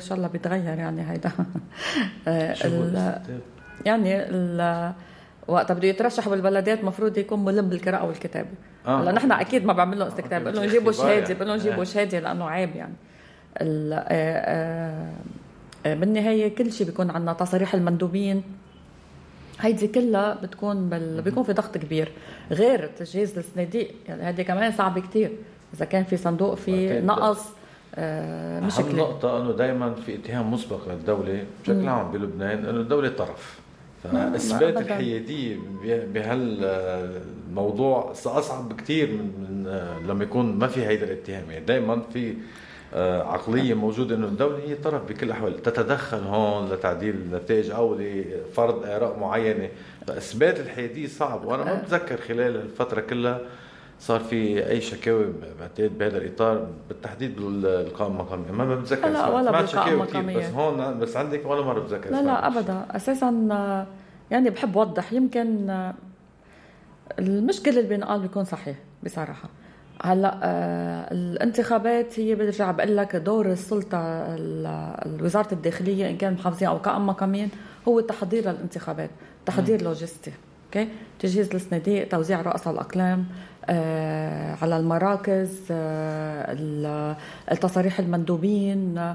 شاء الله بيتغير يعني هيدا. يعني وقت بده يترشح بالبلديات مفروض يكون ملم بالقراءة والكتابة. هلا نحن أكيد ما بعمل له استكتاب، بقول لهم جيبوا شهادة، بقول لهم جيبوا شهادة لأنه عيب يعني. بالنهاية كل شيء بيكون عنا تصاريح المندوبين، هيدي كلها بتكون بيكون في ضغط كبير غير تجهيز الصناديق. يعني هذه كمان صعب كتير إذا كان في صندوق في نقص مشكلة. أهم نقطة أنه دايما في اتهام مسبق للدولة بشكل عام بلبنان أنه الدولة طرف، فإثبات الحيادية بهالموضوع أصعب بكتير من لما يكون ما في هيدا الاتهام. يعني دايما في عقلية موجودة أنه الدولة هي طرف بكل الأحوال، تتدخل هون لتعديل النتائج أو لفرض آراء معينة، فإثبات الحيادية صعب. وأنا ما بتذكر خلال الفترة كلها صار في أي شكاوي بعتقد بهذا الإطار بالتحديد بالقائمة المقامية. ما بتذكر لا ولا بالقائمة المقامية، بس هون بس عندك ولا مرة بتذكر. لا أبدا. أساسا يعني بحب وضح، يمكن المشكلة اللي بينقال بيكون صحيح بصراحة. هلا الانتخابات هي برجع بقول لك دور السلطة وزارة الداخلية إن كان محافظين أو قائمة مقامين هو تحضير الانتخابات، تحضير لوجستي، اوكي، تجهيز الصناديق، توزيع رؤساء الأقلام على المراكز، التصاريح المندوبين.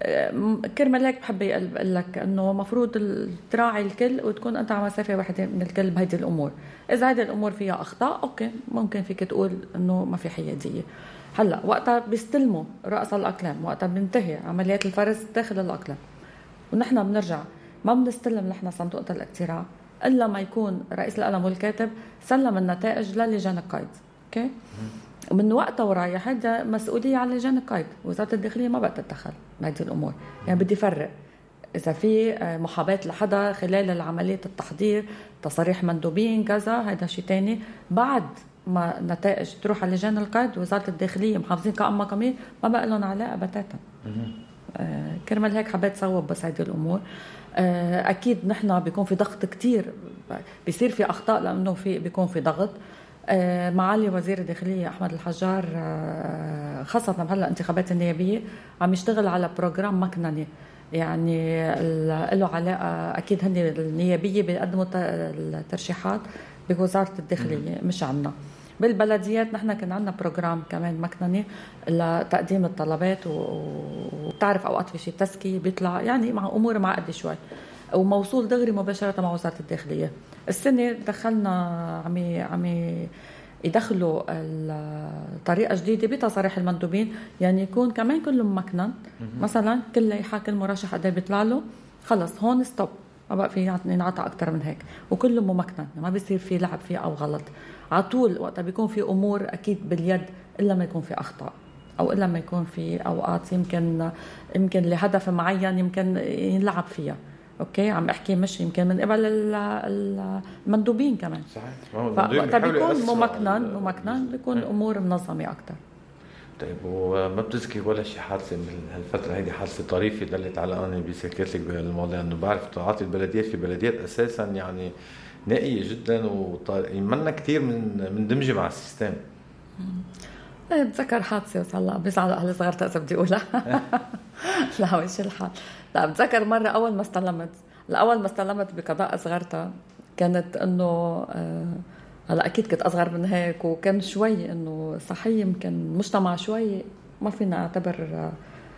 كرمال هيك بحب اقول لك انه مفروض تراعي الكل وتكون انت على مسافه واحده من الكل بهيدي الامور. اذا هذه الامور فيها اخطاء اوكي ممكن فيك تقول انه ما في حياديه. هلا وقتها بيستلموا رؤساء الاقلام، وقتها بينتهي عمليات الفرز داخل الاقلام، ونحن بنرجع ما بنستلم نحن صندوق الاقتراع الا ما يكون رئيس القلم والكاتب سلم النتائج للجان القيد، اوكي. ومن وقتها ورايح هذا مسؤوليه على لجان القيد، وزاره الداخليه ما بقى تتدخل بهذه الامور. يعني بدي فرق اذا في محاباه لحدا خلال عمليه التحضير، تصاريح مندوبين كذا، هذا شيء ثاني. بعد ما النتائج تروح على لجان القيد وزاره الداخليه محافظين قائمه مقاميه ما بقى لهم علاقه بتاتا. كرمال هيك حبيت صوب بس هذه الامور. اكيد نحن بيكون في ضغط كتير، بيصير في اخطاء لانه بيكون في ضغط. معالي وزير الداخلية أحمد الحجار خاصة بهلا انتخابات النيابية عم يشتغل على بروجرام مكنني، يعني له علاقة أكيد هن النيابية بيقدموا الترشيحات بوزارة الداخلية مش عنا. بالبلديات نحن كان عنا بروجرام كمان مكنني لتقديم الطلبات، وبتعرف أوقات في شيء تسكي بيطلع يعني مع أمور معقدة شوي، وموصول دغري مباشرة مع وزارة الداخلية. السنة دخلنا عم يدخلوا طريقة جديدة بتصاريح المندوبين، يعني يكون كمان كله ممكنن. مثلا كل لائحة كل مرشح قد بيطلع له خلص هون ستوب، ما بقى في ينعطى أكتر من هيك، وكله ممكنن، ما بيصير في لعب فيه أو غلط على طول. وقتها بيكون في أمور أكيد باليد إلا ما يكون في أخطاء، أو إلا ما يكون في أوقات يمكن لهدف معين يمكن ينلعب فيها. اوكي عم احكي مش يمكن من قبل المندوبين كمان. صحيح. فوقتها بيكون ممكنن بيكون امور منظمه اكثر. طيب وما بتذكر ولا شيء حادثه من هالفتره هيدي، حادثه طريفه دلت على اني بسكت لك بهالموضوع؟ انه بعرف تعاطي البلديات في بلديات اساسا يعني نائيه جدا ومنا كثير من دمجه مع السيستم. بتذكر حادثه هلا بيزعلوا اهل صغار اذا بدي اقولها. لا مش الحال. لا بتذكر مره اول ما استلمت بقضاء صغرتها كانت انه هلا اكيد كنت اصغر من هيك، وكان شوي انه صحيح يمكن مجتمع شوي ما فينا نعتبر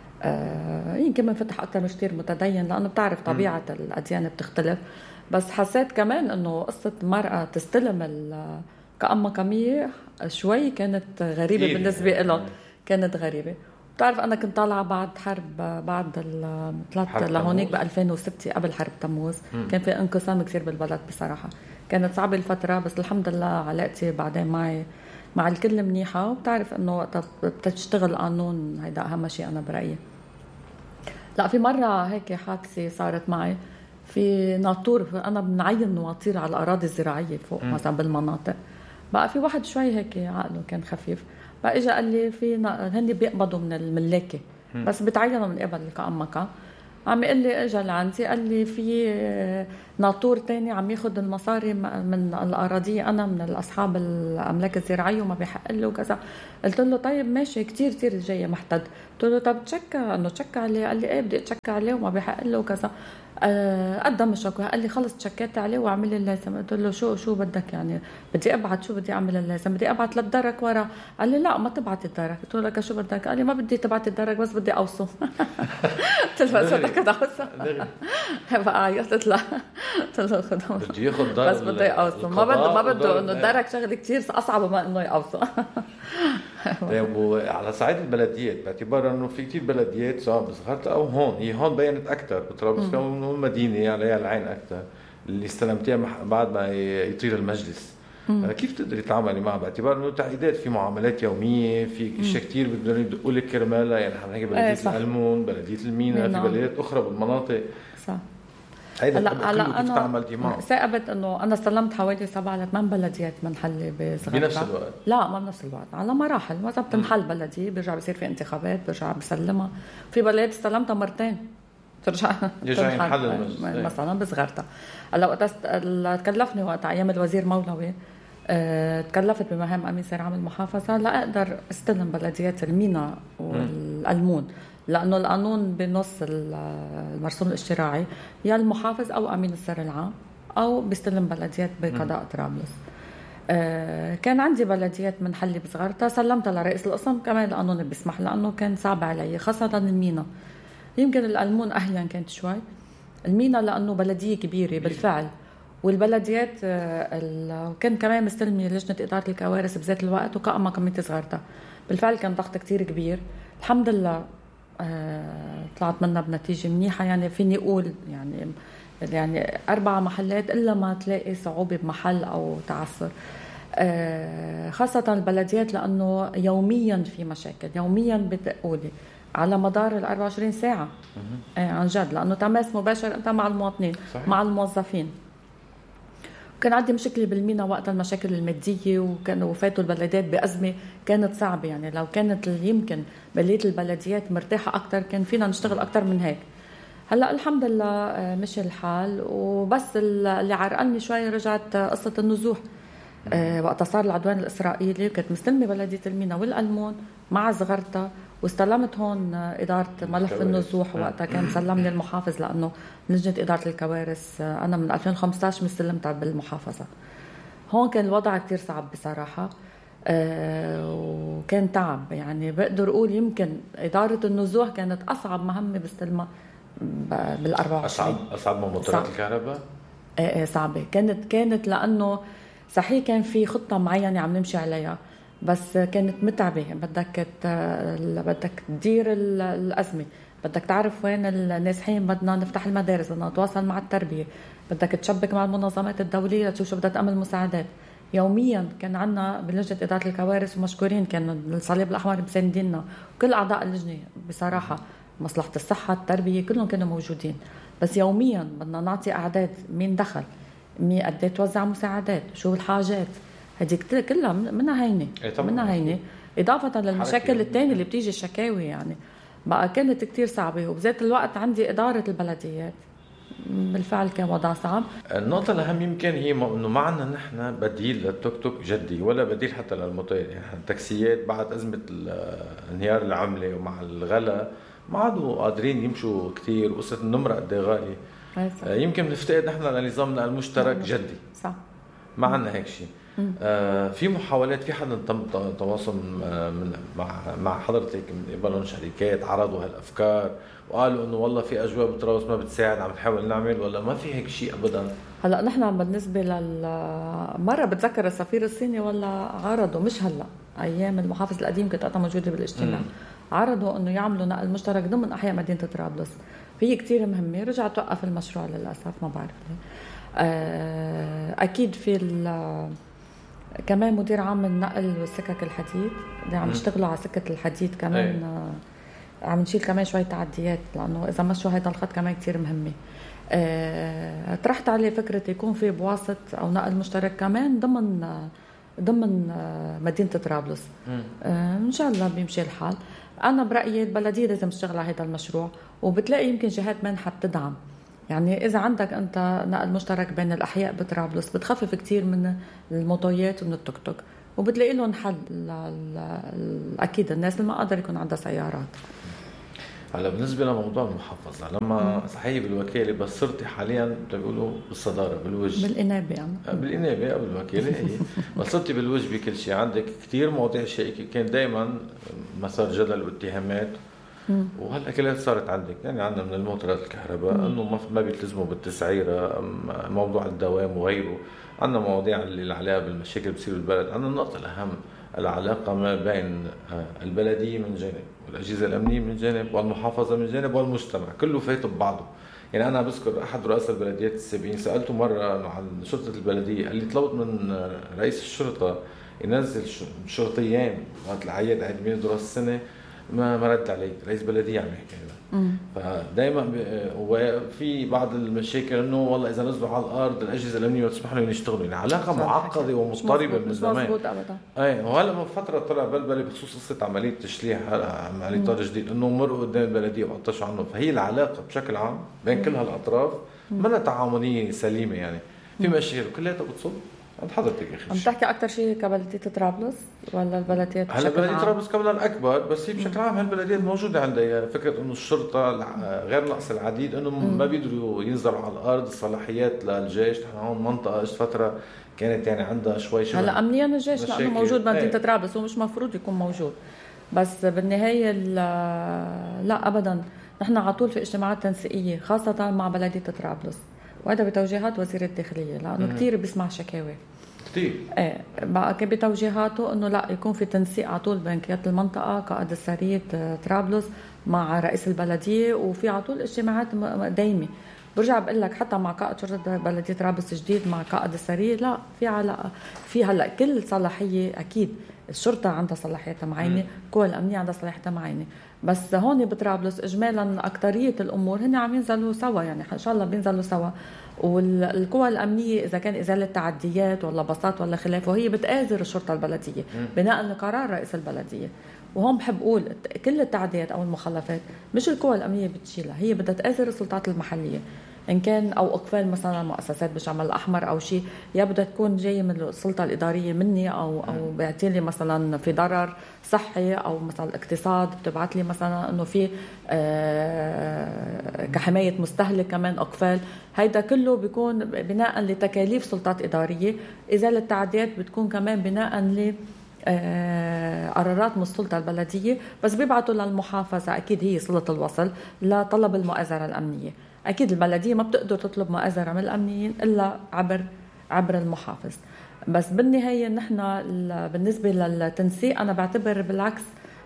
يمكن منفتح اكثر، مش كثير متدين، لانه بتعرف طبيعه الاديان بتختلف. بس حسيت كمان انه قصه المراه تستلم قائمة مقامية شوي كانت غريبة بالنسبة لهم، كانت غريبة. بتعرف أنا كنت طالعة بعد حرب، بعد طلعت لهونيك ب 2006 قبل حرب تموز. كان في انقسام كثير بالبلد بصراحة، كانت صعبة الفترة، بس الحمد لله علاقتي بعدين مع الكل منيحة. وبتعرف إنه وقت بتشتغل قانون هيدا أهم شيء أنا برأيي. لا في مرة هيك حادثة صارت معي في ناطور، أنا بنعين نواطير على الأراضي الزراعية فوق مثلا بالمناطق. بقى في واحد شوي هيك عقله كان خفيف، بقى اجى قال لي هن بيقبضوا من الملاكه بس بتعينوا من قبل القائمة مقام، عم يقول لي اجى لعندي قال لي في ناطور تاني عم ياخد المصاري من الأراضي أنا من الأصحاب الأملاك الزراعية وما بيحق له كذا. قلت له طيب ماشي كتير جاي محتد. قلت له طب تشك عليه. قال لي ايه بدي اتشك عليه وما بيحق له كذا. قدم الشكوى. قال لي خلص تشكيت عليه واعمل لي اللازم. قلت له شو بدك يعني بدي ابعت شو بدي اعمل اللازم بدي ابعت للدرك ورا. قال لي لا ما تبعت الدرك. قلت له لك شو بدك. قال لي ما بدي تبعت الدرك بس بدي اوصم. قلت له بس بدك اوصم بقى عيطت له. قلت له خذ بدي ياخذ درك بس بدي اوصم ما بده انه الدرك شغله كثير اصعب ما انه يوصم. طيب وعلى صعيد البلديات باعتبار انه في كتير بلديات سواء بصغرتها او هون بينت اكثر بطرابلس كونه مدينه عليها العين اكثر اللي استلمتيها بعد ما يطير المجلس. كيف تقدري تعاملي معها باعتبار انه تعقيدات في معاملات يوميه في اشياء كثير بدهم يدقوا لك كرمالها يعني حنحكي بلديه القلمون بلديه المينا في بلديات اخرى بالمناطق صح. هلا كيف تعاملتي معه؟ ثاقبت انه انا استلمت حوالي 7 ل 8 بلديات منحله بصغرتها بنفس الوقت؟ لا ما بنفس الوقت على مراحل. مثلا بتنحل بلديه بيرجع بصير في انتخابات برجع بسلمها. في بلديات استلمتها مرتين ترجع ينحل مثلا بصغرتها. هلا وقت تكلفني وقت ايام الوزير مولوي تكلفت بمهام امين سير عام المحافظه لا اقدر استلم بلديات المينا والقلمون لأنه القانون بنص المرسوم الاشتراعي يا المحافظ أو أمين السر العام أو بيستلم بلديات بقضاء طرابلس. كان عندي بلديات منحلة بصغرتها سلمتها لرئيس القسم كمان القانون بيسمح لأنه كان صعب علي خاصة المينا. يمكن القلمون أهلا كانت شوي المينا لأنه بلدية كبيرة بالفعل والبلديات كان كمان مستلمي لجنة إدارة الكوارث بذات الوقت وكأما كمية صغرتها بالفعل كان ضغط كتير كبير. الحمد لله طلعت منها بنتيجة منيحة يعني فيني أقول يعني 4 محلات إلا ما تلاقي صعوبة بمحل أو تعثر خاصة البلديات لأنه يوميا في مشاكل يوميا بتقولي على مدار 24 ساعة عن جد لأنه تماس مباشر أنت مع المواطنين صحيح. مع الموظفين. كان عندي مشكلة بالمينا وقت المشاكل المادية وكانوا وفاتوا البلديات بأزمة كانت صعبة يعني لو كانت يمكن بلية البلديات مرتاحة أكتر كان فينا نشتغل أكتر من هيك. هلأ الحمد لله مشي الحال وبس اللي عرقلني شوي رجعت قصة النزوح. وقت صار العدوان الإسرائيلي كنت مستلمة بلدية المينا والقلمون مع صغرتها واستلمت هون إدارة ملف النزوح وقتها كان سلمني المحافظ لأنه لجنة إدارة الكوارث أنا من 2015 مستلمتها بالمحافظة. هون كان الوضع كتير صعب بصراحة وكان تعب يعني بقدر أقول يمكن إدارة النزوح كانت أصعب مهمة بستلمها بال24. أصعب من موتورات الكهرباء؟ صعبة كانت لأنه صحيح كان في خطة معينة عم نمشي عليها بس كانت متعبة. بدك تدير الأزمة بدك تعرف وين النازحين بدنا نفتح المدارس بدنا نتواصل مع التربية بدك تشبك مع المنظمات الدولية لتشوف شو بدها تعمل مساعدات. يوميا كان عنا بلجنة إدارة الكوارث ومشكورين كانوا الصليب الأحمر بسانديننا وكل أعضاء اللجنة بصراحة مصلحة الصحة التربية كلهم كانوا موجودين. بس يوميا بدنا نعطي أعداد مين دخل مين قد توزع مساعدات شو الحاجات هذيك كلها منها هينه منها هينه إضافة للمشاكل الثانية اللي بتيجي الشكاوي يعني بقى كانت كتير صعبة وبذات الوقت عندي إدارة البلديات بالفعل كان وضع صعب. النقطة الأهم يمكن هي إنه ما عنا نحن بديل للتوك توك جدي ولا بديل حتى للموتور يعني التاكسيات بعد أزمة انهيار العملة ومع الغلا ما عادوا قادرين يمشوا كتير وقصة النمرة قد غالية يمكن نفتقد نحن لنظامنا المشترك جدي صح ما عنا هيك شيء. في محاولات في حدا تواصل مع حضرتك من قبل شركات عرضوا هالافكار وقالوا انه والله في اجواء بطرابلس ما بتساعد عم نحاول نعمل ولا ما في هيك شيء ابدا؟ هلا نحن بالنسبه مره بتذكر السفير الصيني ولا عرضوا مش هلا ايام المحافظ القديم كنت انا موجوده بالاجتماع عرضوا انه يعملوا نقل مشترك ضمن احياء مدينه طرابلس. هي كتير مهمه رجع توقف المشروع للاسف ما بعرف اكيد في كمان مدير عام النقل والسكك الحديد اللي عم يشتغلوا على سكة الحديد كمان عم نشيل كمان شوية تعديات لأنه إذا مشوا هيدا الخط كمان كتير مهمة. طرحت عليه فكرة يكون في بواسط أو نقل مشترك كمان ضمن مدينة طرابلس. إن شاء الله بيمشي الحال. أنا برأيي البلدية لازم تشتغل على هذا المشروع، وبتلاقي يمكن جهات منحة بتدعم. يعني إذا عندك أنت نقل مشترك بين الأحياء بطرابلس بتخفف كتير من الموتويات ومن التوك توك، وبتلاقي لهم حل. أكيد الناس اللي ما قادر يكون عندها سيارات. هلا بالنسبه لموضوع المحافظه، لما صحيح بالوكاله بس صرتي حاليا بيقولوا بالصداره بالوجه بالانابه يعني بالانابه او بالوكاله هي بس صرتي بالوجه بكل شيء. عندك كثير مواضيع شائكه كان دائما مسار جدل واتهامات، وهلا كلها صارت عندك. يعني عندنا من الموتورات الكهرباء انه ما بيلتزموا بالتسعيره، موضوع الدوام وغيره. عندنا مواضيع اللي عليها بالمشاكل بتصير بالبلد. عندنا النقطه الاهم العلاقه ما بين البلديه من جانب والأجهزة الأمنية من جانب والمحافظة من جانب والمجتمع، كله فايت ببعضه. يعني أنا بذكر أحد رؤساء البلديات السابقين سألته مرة عن شرطة البلدية، قال لي طلبت من رئيس الشرطة ينزل شرطيين وقت العيد عيد ميلاد راس السنة، ما رد علي. رئيس بلدية عم يحكي هذا. فدائما وفي بعض المشاكل انه والله اذا نزلوا على الارض الاجهزه الامنيه بتسمح لهم يشتغلوا. يعني علاقه معقده ومضطربه من زمان. مضبوط ابدا. اي وهلا من فتره طلع بلبله بخصوص قصه عمليه تشليح عمليه طار جديد، انه مرقوا قدام البلديه وقطشوا عنه. فهي العلاقه بشكل عام بين كل هالاطراف منها تعاونيه سليمه. يعني في مشاكل كلها بتصب عند حضرتك يا اخي. عم تحكي اكثر شيء كبلديه طرابلس ولا البلديات بشكل عام؟ هلا بلديه طرابلس كمان اكبر، بس هي بشكل عام هالبلديات موجوده عندها. يعني فكره انه الشرطه غير نقص العديد، انه ما بيقدروا ينزلوا على الارض الصلاحيات للجيش. نحن هون منطقه فتره كانت يعني عندها شوي شبه. هلا امنيا الجيش لانه موجود بمدينه طرابلس ومش مفروض يكون موجود، بس بالنهايه لا ابدا. نحن على طول في اجتماعات تنسيقيه خاصه مع بلديه طرابلس، وهذا بتوجيهات وزير الداخليه لانه كثير بيسمع شكاوي كثير. بقى بتوجيهاته انه لا يكون في تنسيق على طول بين قياده المنطقه قائد السريه طرابلس مع رئيس البلديه، وفي على طول اجتماعات دايمه. برجع بقول لك حتى مع قائد شرطه بلديه طرابلس الجديد مع قائد السريه لا في علاقه. في هلا كل صلاحيه اكيد الشرطه عندها صلاحيتها معينه، القوى الامنيه عندها صلاحيتها معينه، بس هون بطرابلس اجمالا اكثريه الامور هن عم ينزلوا سوا. يعني ان شاء الله بينزلوا سوا. والقوى الامنيه اذا كان ازاله تعديات ولا بساط ولا خلافه هي بتآزر الشرطه البلديه بناء لقرار رئيس البلديه. وهم بحب اقول كل التعديات او المخالفات مش القوى الامنيه بتشيلها، هي بدها تآزر السلطات المحليه ان كان او اقفال مثلا مؤسسات بالشمال الاحمر او شيء، يا بدها تكون جايه من السلطه الاداريه مني او بيعطي لي مثلا في ضرر صحي او مثلا الاقتصاد بتبعت لي مثلا انه في كحمايه مستهلك كمان اقفال. هيدا كله بيكون بناء لتكاليف سلطات اداريه. ازاله التعديات بتكون كمان بناء ل قرارات من السلطة البلدية، بس بيبعتوا للمحافظة أكيد هي صلة الوصل لطلب المؤازرة الأمنية. أكيد البلدية ما بتقدر تطلب مؤازرة من الأمنيين إلا عبر المحافظ. بس بالنهاية نحن بالنسبة للتنسيق أنا بعتبر بالعكس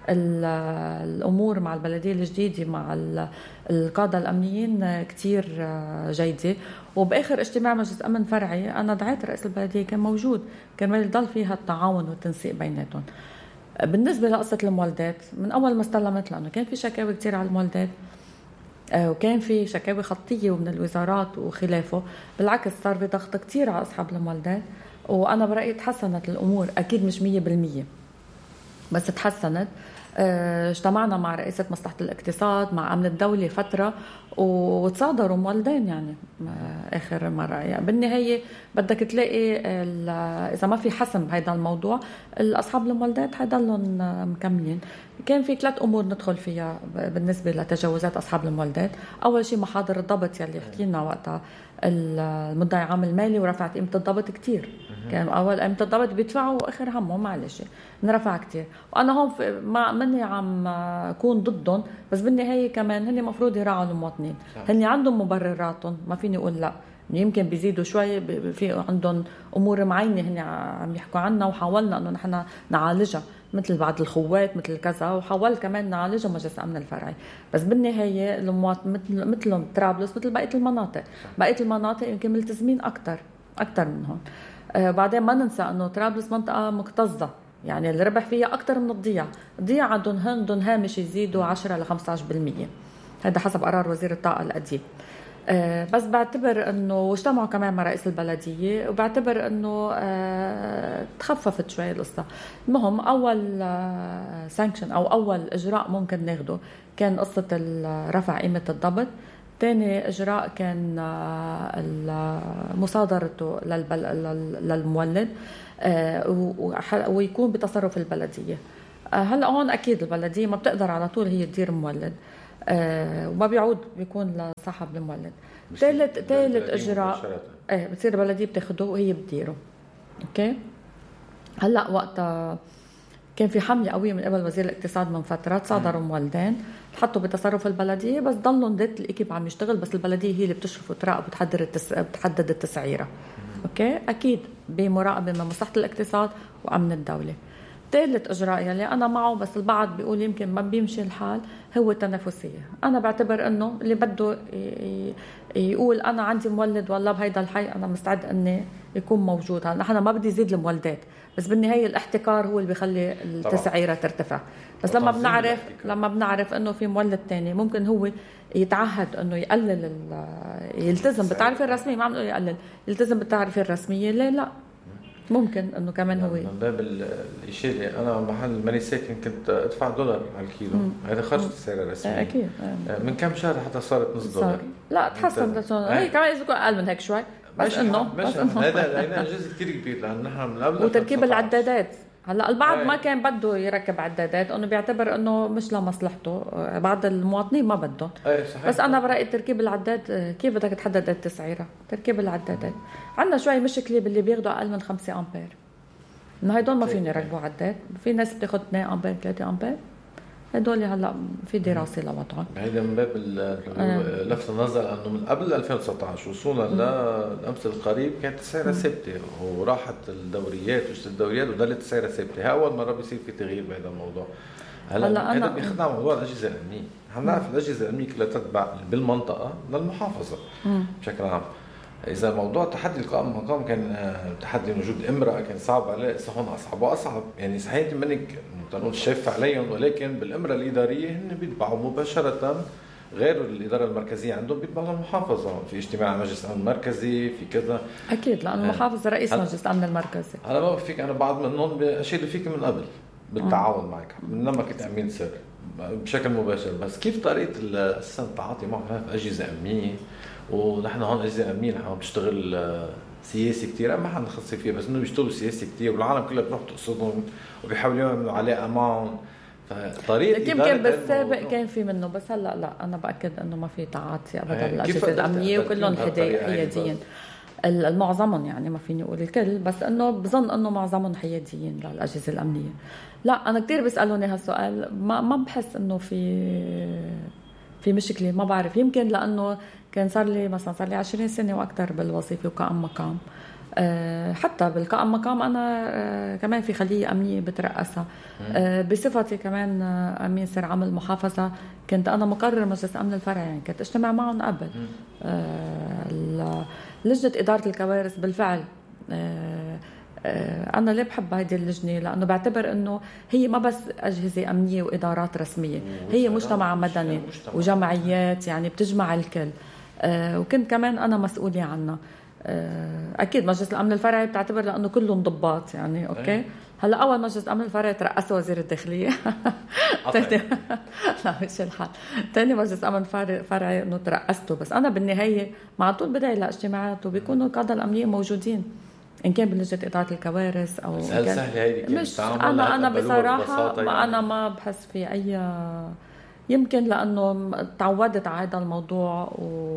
الأمور مع البلدية الجديدة مع القادة الأمنيين كتير جيدة. وبآخر اجتماع مجلس أمن فرعي أنا دعيت رئيس البلدية كان موجود، كان يضل فيها التعاون والتنسيق بيناتهم. بالنسبة لقصة المولدات من أول ما استلمت، لأنه كان في شكاوي كتير على المولدات وكان في شكاوي خطية ومن الوزارات وخلافه. بالعكس صار في ضغط كتير على أصحاب المولدات، وأنا برأيي تحسنت الأمور. أكيد مش 100% بس تحسنت. اجتمعنا مع رئيسة مصلحة الاقتصاد مع أمن الدولة فترة وتصادروا مولدين يعني آخر مرة. يعني بالنهاية بدك تلاقي إذا ما في حسم بهذا الموضوع الأصحاب المولدات حيضلون مكملين. كان في 3 أمور ندخل فيها بالنسبة لتجاوزات أصحاب المولدات. أول شيء محاضر الضبط يلي حكينا وقتها المدعي عام المالي ورفعت قيمة الضبط كتير. كان أول قيمة الضبط بيدفعوا وآخر همه معلش نرفع كتير. وأنا هون مني عم أكون ضدهم، بس بالنهاية كمان هني مفروض يراعوا المواطنين. هني عندهم مبرراتهم، ما فيني أقول لا، يمكن بيزيدوا شوي في عندهم أمور معينة هني عم يحكوا عنها وحاولنا أنه نحن نعالجها مثل بعض الخوات مثل كذا، وحاول كمان نعالجها مجلس الأمن الفرعي. بس بالنهاية المواطن مثلهم طرابلس مثل بقية المناطق يمكن ملتزمين أكتر منهم. بعدين ما ننسى أنه طرابلس منطقة مكتظة، يعني الربح فيها أكتر من الضياع عندهم هامش يزيدوا 10 ل 15%. هذا حسب قرار وزير الطاقة القديم. بس بعتبر انه واجتمعوا كمان مع رئيس البلديه، وبعتبر انه تخففت شوي القصه. المهم اول سانكشن او اول اجراء ممكن ناخده كان قصه رفع قيمه الضبط. ثاني اجراء كان مصادرته للمولد ويكون بتصرف البلديه. هلا هون اكيد البلديه ما بتقدر على طول هي تدير مولد، وما بيعود بيكون لصاحب المولد. ثالث اجراء بتصير البلديه بتاخده وهي بتديره. اوكي. هلا وقتها كان في حمله قويه من قبل وزير الاقتصاد من فتره، صادروا مولدين حطوا بتصرف البلديه، بس ضلوا ذات الاكيب عم يشتغل، بس البلديه هي اللي بتشرف وتراقب وبتحدد التسعيره. اوكي. اكيد بمراقبه من مصلحه الاقتصاد وامن الدوله. ثالث اجراء يلي انا معه بس البعض بيقول يمكن ما بيمشي الحال هو التنافسيه. انا بعتبر انه اللي بده يقول انا عندي مولد والله بهيدا الحي انا مستعد اني يكون موجود. نحن ما بدي يزيد المولدات، بس بالنهايه الاحتكار هو اللي بيخلي التسعيره ترتفع. بس لما بنعرف انه في مولد تاني ممكن هو يتعهد انه يقلل يلتزم بالتعرفه الرسميه، ما عم نقول يقلل، يلتزم بالتعرفه الرسميه، ليه لا؟ ممكن انه كمان هو من باب الشيء اللي انا محل ماني ساكن كنت ادفع $1 على الكيلو، هذا خرج السعر الرسمي. اكيد. من كم شهر حتى صارت $0.5. لا تحسن هي كمان اذا كان اقل من هيك شوي، بس انه هذا جزء كثير كبير لان نحن من قبل وتركيب العدادات. هلا البعض ما كان بده يركب عدادات، انه بيعتبر انه مش لمصلحته، بعض المواطنين ما بدهم. بس انا برايي تركيب العداد كيف بدك تحدد التسعيره؟ تركيب العدادات عندنا شوي مشكله باللي بياخذوا اقل من 5 امبير، انه هدول ما فيني يركبوا عداد. في ناس بتاخذ 2 امبير 3 امبير، هدول هلا في دراسه لوضعهم. هيدا من باب لفت النظر انه من قبل 2019 وصولا للامس القريب كانت السعر ثابته، وراحت الدوريات واشترت الدوريات وضلت السعر ثابته. اول مره بيصير في تغيير بهذا الموضوع. هلا هذا بيخدع موضوع الاجهزه الامنيه. نعرف الاجهزه الامنيه كلها تتبع بالمنطقه للمحافظه بشكل عام. اذا موضوع تحدي القائم المقام كان تحدي وجود امراه كان صعب عليه، هون اصعب واصعب. يعني صحيح منك نقول شاف عليهم، ولكن بالامراه الاداريه هن بيتبعوا مباشره، غير الاداره المركزيه عندهم بيتبعوا المحافظه. في اجتماع مجلس امن مركزي في كذا اكيد، لانه المحافظ رئيس مجلس امن المركزي. هلا ما فيك انا بعض منهم اشيل فيك من قبل بالتعاون معك من لما كنت امين سر بشكل مباشر. بس كيف طريقه اساسا التعاطي معهم في اجهزه امنيه؟ ونحن هون اجهزه امنيه نحن بنشتغل سياسي كتير، ما حنخصص فيها، بس انه بيشتغلوا سياسي كتير والعالم كلها بتروح تقصدهم وبيحاولوا يعملوا علاقه معهم. فطريقه يمكن بالسابق كان في منه، بس هلا لا، انا باكد انه ما في تعاطي ابدا للاجهزه الامنيه، وكلهم حياديين. المعظمهم يعني ما فيني اقول الكل، بس انه بظن انه معظمهم حياديين للاجهزه الامنيه. لا انا كتير بيسالوني هالسؤال، ما بحس انه في مشكله، ما بعرف. يمكن لانه كان صار لي 20 سنه واكثر بالوظيفه وقائم مقام. حتى بالقائم مقام انا كمان في خليه امنيه بترأسها. بصفتي كمان امين سر عمل محافظه، كنت انا مقرر مجلس امن الفرع، يعني كنت اجتمع معهم قبل. لجنه اداره الكوارث بالفعل أنا ليه بحب هذه اللجنة؟ لأنه بعتبر أنه هي ما بس أجهزة أمنية وإدارات رسمية، هي مجتمع مدني وجمعيات، يعني بتجمع الكل. وكنت كمان أنا مسؤولة عنها. أكيد مجلس الأمن الفرعي بتعتبر لأنه كلهم ضباط، يعني أوكي. هلا أول مجلس أمن الفرعي ترأسه وزير الداخلية. لا مش الحال. تاني مجلس أمن فرعي إنه ترأسته، بس أنا بالنهاية مع طول بداية الاجتماعات وبيكونوا القادة الأمنية موجودين، إن كان بلجنة إدارة الكوارث أو هل سهل هيدي؟ مش أنا بصراحة يعني. أنا ما بحس في أي، يمكن لأنه تعودت على هذا الموضوع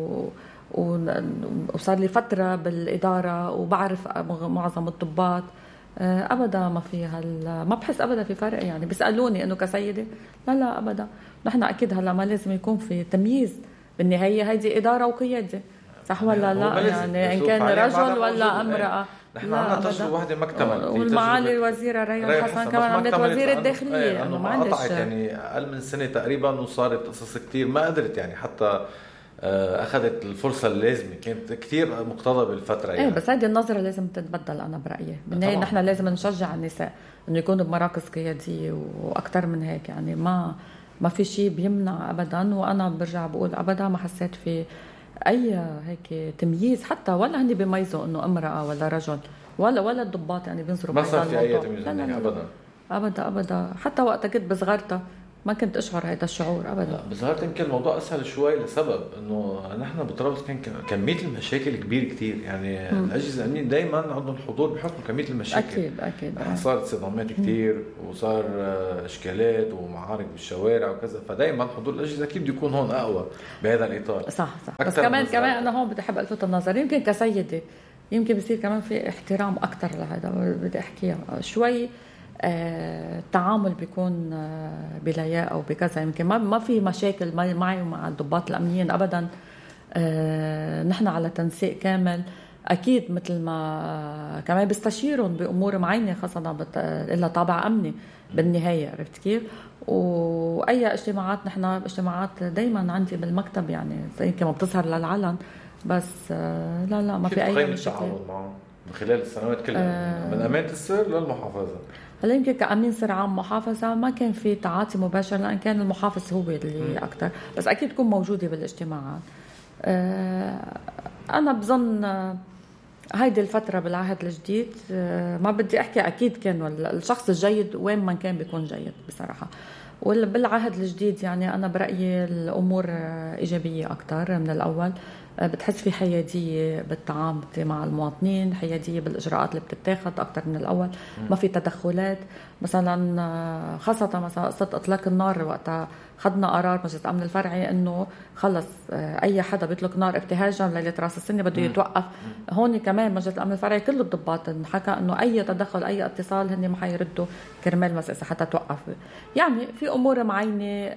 وصار لي فترة بالإدارة وبعرف معظم الضباط. أبدا ما في ما بحس أبدا في فرق. يعني بيسألوني إنه كسيدة، لا أبدا. نحن أكيد هلا ما لازم يكون في تمييز، بالنهاية هيدي إدارة وقيادة، صح ولا لا؟ يعني إن كان رجل ولا امرأة. نحن عندنا تجربة واحدة ما اكتملت، والمعالي الوزيرة ريان حسن كمان عملت وزير الداخلية، انه ما قطعت يعني اقل من سنة تقريبا، وصارت قصص كتير ما قدرت يعني حتى اخذت الفرصة اللازمة، كانت كتير مقتضبة بالفترة يعني. بس هذه النظرة لازم تتبدل. انا برأيي بالنهاية نحن لازم نشجع النساء انه يكونوا بمراكز قيادية واكثر من هيك. يعني ما في شيء بيمنع ابدا، وانا برجع بقول ابدا ما حسيت في اي هيك تمييز حتى، ولا هني بيميزوا انه امراه ولا رجل، ولا الضباط يعني بينظروا ما صار في اي تمييز ابدا ابدا. حتى وقت كنت بصغرتها ما كنت اشعر هذا الشعور ابدا. لا بصغرت يمكن الموضوع اسهل شوي لسبب انه نحن بطرابلس كان كميه المشاكل كبيره كتير، يعني الاجهزه الامنيه دائما عندهم حضور بحكم كميه المشاكل. اكيد صارت صدامات كتير وصار اشكالات ومعارك بالشوارع وكذا، فدائما حضور الاجهزه اكيد بده يكون هون اقوى بهذا الاطار. صح بس كمان انا هون بدي احب الفت النظر، يمكن كسيده يمكن بصير كمان في احترام اكثر لهذا، بدي احكيها شوي. التعامل بيكون بلياقة أو بكذا، يمكن ما في مشاكل معي ومع الضباط الأمنيين أبدا. نحن على تنسيق كامل أكيد، مثل ما كمان بستشيرهم بأمور معينة خاصة إلا طابع أمني بالنهاية، عرفت كيف؟ وأي اجتماعات، نحن اجتماعات دايما عندي بالمكتب يعني يمكن ما بتظهر للعلن، بس لا ما في أي مشكلة من خلال السنوات كلها من أمانة السر للمحافظة. هلا يمكن كأمين سر عام محافظة ما كان في تعاطي مباشر، لأن كان المحافظ هو اللي أكتر، بس أكيد تكون موجودة بالاجتماعات. أنا بظن هيدي الفترة بالعهد الجديد ما بدي أحكي أكيد كان الشخص الجيد وين ما كان بيكون جيد بصراحة، وبالعهد الجديد يعني أنا برأيي الأمور إيجابية أكتر من الأول. بتحس في حيادية بالتعامل مع المواطنين، حيادية بالإجراءات اللي بتتاخد أكتر من الأول، ما في تدخلات مثلا، خاصة مثلا قصة إطلاق النار. وقتها خدنا قرار مجلس الأمن الفرعي إنه خلص أي حدا بيطلق نار ابتهاجا ليلة راس السنة بده يتوقف. هون كمان مجلس الأمن الفرعي كل الضباط حكى إنه أي تدخل أي اتصال هن ما حيردوا كرمال مسألة حتى توقف. يعني في أمور معينة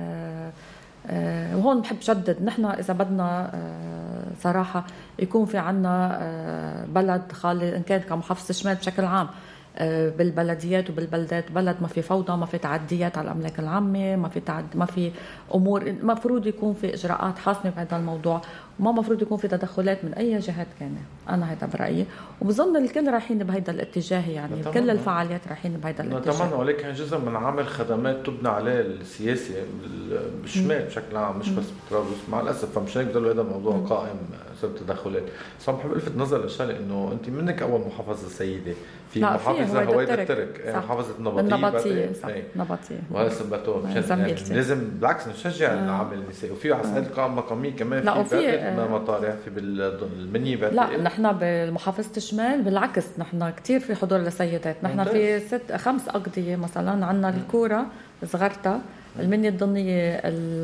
وهون بحب شدد، نحن إذا بدنا صراحة يكون في عنا بلد خالي، إن كان كمحافظة الشمال بشكل عام بالبلديات وبالبلدات، بلد ما في فوضى، ما في تعديات على الأملاك العامة، ما في أمور، مفروض يكون في إجراءات حاسمة بهذا الموضوع، وما مفروض يكون في تدخلات من أي جهات كانت. أنا هذا برأيي، وبظن الكل رايحين بهذا الاتجاه، يعني كل الفعاليات رايحين بهذا الاتجاه. نتمنى، ولكن جزء من عمل خدمات تبنى عليه السياسة بالشمال بشكل عام، مش بس بطرابلس مع الأسف. فمش هيك بضل هذا الموضوع قائم بسبب التدخلات. بس عم بحب الفت نظر للشغله إنه أنت منك أول محافظة سيدة في محافظة هويدا الترك، محافظة النبطية نبطية وهذا سبته يعني لازم بالعكس نشجع العمل النسائي. وفي عسكرية القائمة مقامية كمان في مطارح في بالمنية. لا نحن بالمحافظة الشمال بالعكس، نحن كتير في حضور للسيدات. نحن في 5 أقضية مثلا، عنا الكورة صغرتها، المنية الضنية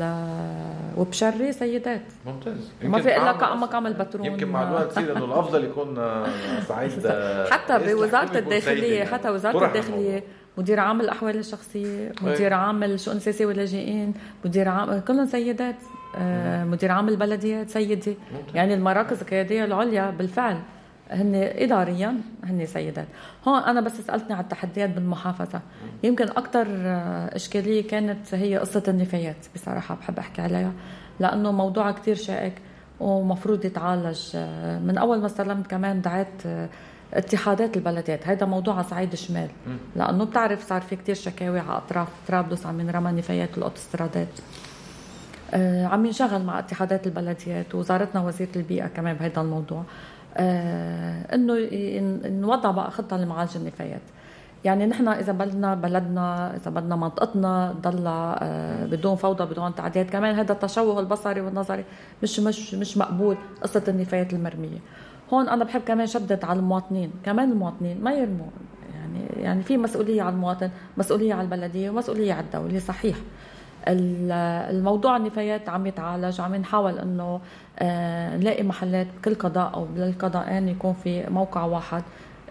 وبشري سيدات. ممتاز. ما في إلا مقام البترون. يمكن مع الوقت تصير إنه الأفضل يكون صعيد حتى بوزارة الداخلية، حتى وزارة الداخلية مدير عام الأحوال الشخصية، مدير عام الشؤون السياسية واللاجئين، مدير عام كلهم سيدات. مدير عام البلديات سيدة. يعني المراكز القيادية العليا بالفعل هن إداريا هن سيدات. هون أنا بس سألتني على التحديات بالمحافظة، يمكن أكتر إشكالية كانت هي قصة النفايات. بصراحة بحب أحكي عليها لأنه موضوع كتير شائك ومفروض يتعالج. من أول ما استلمت كمان دعيت اتحادات البلديات، هذا موضوع على صعيد الشمال، لأنه بتعرف صار في كتير شكاوي على أطراف طرابلس عم ينرمى نفايات الأوتوسترادات. عم ينشغل مع اتحادات البلديات ووزارتنا وزيرة البيئة كمان بهذا الموضوع، انه نوضع بقى خطة لمعالجة النفايات. يعني نحن اذا بلدنا اذا بدنا منطقتنا ضل بدون فوضى بدون تعديات، كمان هذا التشوه البصري والنظري مش مقبول. قصة النفايات المرمية هون انا بحب كمان شدد على المواطنين، كمان المواطنين ما يرموا، يعني في مسؤولية على المواطن، مسؤولية على البلدية ومسؤولية على الدولة. صحيح الموضوع النفايات عم يتعالج، عم نحاول انه نلاقي محلات بكل قضاء او بالقضاءين يكون في موقع واحد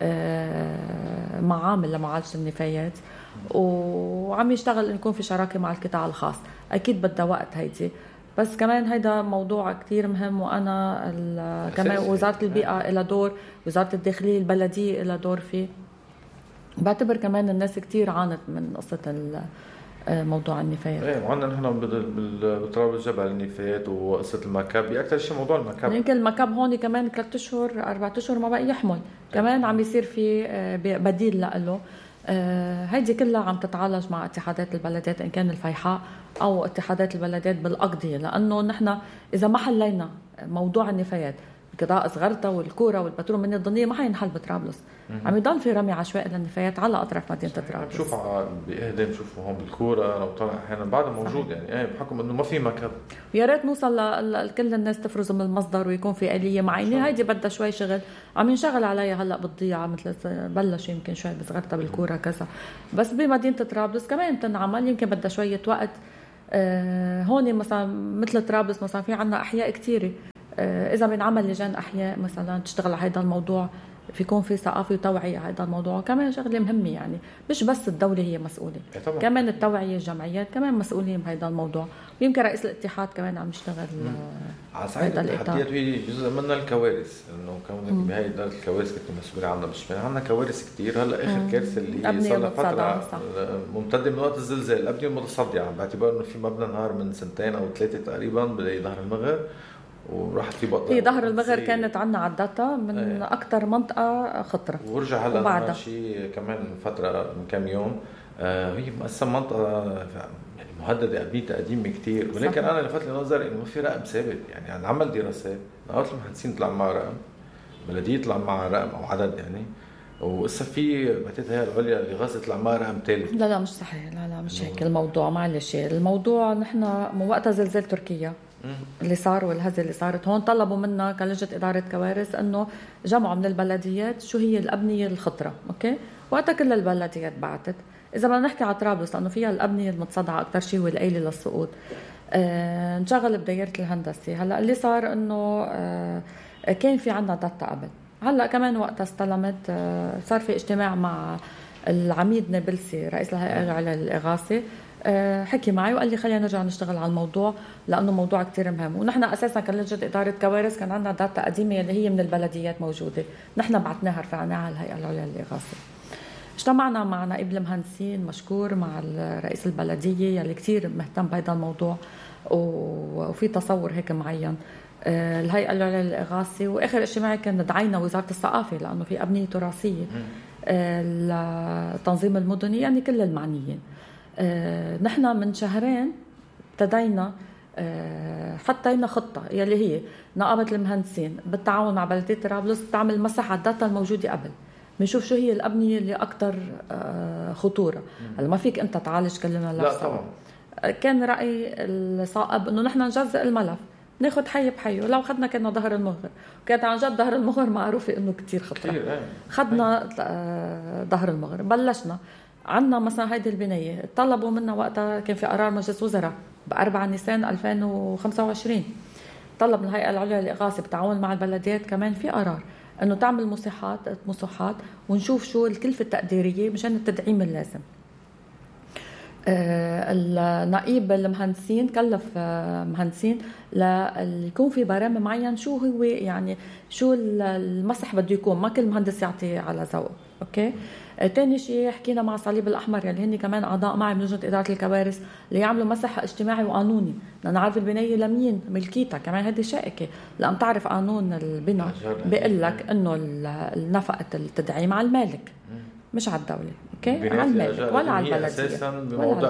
معامل لمعالجة النفايات، وعم يشتغل انه يكون في شراكة مع القطاع الخاص. اكيد بدها وقت هيدي، بس كمان هيدا موضوع كتير مهم. وانا كمان وزارة البيئة لها دور، وزارة الداخلية البلدية لها دور فيه. بعتبر كمان الناس كتير عانت من قصة موضوع النفايات. ايه وعندنا نحن بطرابلس جبل النفايات وقصه المكب، اكثر شيء موضوع المكب. يمكن المكب هون كمان 3 أشهر 4 أشهر ما بقى يحمل، كمان عم يصير في بديل له. هيدي كلها عم تتعالج مع اتحادات البلديات، ان كان الفيحاء او اتحادات البلديات بالاقضيه، لانه نحن اذا ما حلينا موضوع النفايات قضاء صغرتها والكوره والبترول من الضنيه ما حينحل بطرابلس. عم يضل في رمي عشوائي للنفايات على اطراف مدينه طرابلس. بشوف باهدام بشوفه هون بالكوره لو طلع احيانا بعده موجود يعني بحكم انه ما في مكب. يا ريت نوصل لكل الناس تفرز من المصدر ويكون في آلية معينه. هيدي بدها شوي شغل عم ينشغل عليها هلا بالضيعه مثل بلش يمكن شوي بصغرتها بالكوره كذا بس بمدينه طرابلس كمان بتنعمل يمكن بدها شويه وقت. هون مثلا مثل طرابلس مثلا في عنا احياء كثيره اذا بنعمل لجان احياء مثلا تشتغل على هذا الموضوع في يكون في ثقافه وتوعيه على هذا الموضوع كمان شغله مهمه يعني مش بس الدوله هي مسؤوله كمان التوعيه الجمعيات كمان مسؤولين بهذا الموضوع ويمكن رئيس الاتحاد كمان عم يشتغل على صعيد التحديات هي جزء منها الكوارث انه كونك بهي اداره الكوارث كنت مسؤوله عنها مش عندنا كوارث كثير. هلا اخر كارثه اللي صار لها فتره ممتده من وقت الزلزال الابنيه المتصدعه باعتبار انه في مبنى انهار من 2 أو 3 تقريبا بظهر المغر وراحت في بطل. هي ظهر المغر كانت عنا على الداتا من اكثر منطقه خطره ورجع هلا شيء كمان فتره من كم يوم. هي مؤسسه منطقه يعني مهدده ابنيتها قديمه كثير ولكن انا لفت لي نظر انه ما في رقم ثابت يعني عن عمل دراسات نقابه المهندسين طلع معها رقم بلديه طلع معها رقم او عدد يعني وقصة في بعتقد هي العليا اللي غاصة طلع معها رقم ثالث. لا مش صحيح لا مش هيك الموضوع معلش الموضوع نحن من وقت زلزال تركيا اللي صار والهزة اللي صارت هون طلبوا منا كلجنة إدارة كوارث أنه جمعوا من البلديات شو هي الأبنية الخطرة أوكي وقتها كل البلديات بعتت. إذا بدنا نحكي على طرابلس لأنه فيها الأبنية المتصدعة أكتر شيء والقايلة للسقوط نشغل بدايرة الهندسة. هلأ اللي صار أنه كان في عنا داتا قبل هلأ كمان وقتها استلمت صار في اجتماع مع العميد نابلسي رئيس الهيئة العليا للإغاثة حكي معي وقال لي خلينا نرجع نشتغل على الموضوع لأنه موضوع كتير مهم ونحن أساسا كلجنة إدارة كوارث كان عندنا داتا قديمة اللي هي من البلديات موجودة نحن بعتناها رفعناها على الهيئة العليا للإغاثة. اجتمعنا مع نائب المهندسين مشكور مع رئيس البلدية يلي كتير مهتم بهذا الموضوع وفي تصور هيك معين الهيئة العليا للإغاثة وآخر اجتماع كان دعينا وزارة الثقافة لأنه في أبنية تراثية التنظيم المدني يعني كل المعنيين. نحن من شهرين ابتدينا حطينا خطة يلي هي نقابة المهندسين بالتعاون مع بلدية طرابلس تعمل مسح على الداتا الموجودة قبل بنشوف شو هي الأبنية اللي أكتر خطورة. هلا ما فيك أنت تعالج كلنا لا طبعا. كان رأي الصائب إنه نحن نجزء الملف ناخد حي بحي ولو أخذنا كنا ظهر المغر وكانت عن جد ظهر المغر معروفة إنه كتير خطرة خدنا ظهر المغر بلشنا عنا مثلا هيدي البناية طلبوا منا وقتها كان في قرار مجلس وزراء ب4 نيسان 2025 طلب من الهيئة العليا للإغاثة بالتعاون مع البلديات كمان في قرار إنه تعمل مساحات ونشوف شو الكلفة التقديرية مشان التدعيم اللازم. النقيب المهندسين كلف مهندسين ليكون في برامج معين شو هو يعني شو المسح بده يكون ما كل مهندس يعطي على ذوقه اوكي. تاني شيء حكينا مع الصليب الأحمر يعني هني كمان أعضاء معي من لجنة إدارة الكوارث اللي يعملوا مسح اجتماعي وقانوني لأن نعرف البناية لمين ملكيتها كمان هذه شائكة لأن تعرف قانون البناء بيقول لك إنه نفقة التدعيم على المالك مش على الدولة اوكي على المالك ولا على البلدية اساسا بموضع